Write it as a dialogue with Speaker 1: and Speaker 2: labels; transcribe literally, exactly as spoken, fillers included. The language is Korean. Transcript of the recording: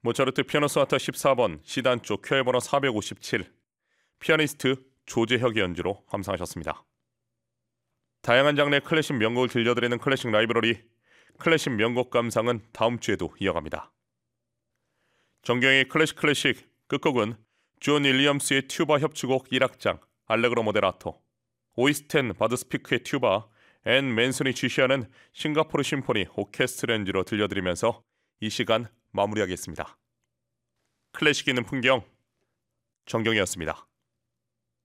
Speaker 1: 모차르트 피아노 소나타 십사 번 C단조 큐엘 번호 사백오십칠, 피아니스트 조재혁의 연주로 감상하셨습니다. 다양한 장르의 클래식 명곡을 들려드리는 클래식 라이브러리, 클래식 명곡 감상은 다음 주에도 이어갑니다. 정경의 클래식 클래식 끝곡은 존 윌리엄스의 튜바 협주곡 일 악장 알레그로 모데라토, 오이스텐 바드스피크의 튜바, 앤 맨슨이 지휘하는 싱가포르 심포니 오케스트라 연주로 들려드리면서 이 시간 마무리하겠습니다. 클래식 있는 풍경, 정경이었습니다.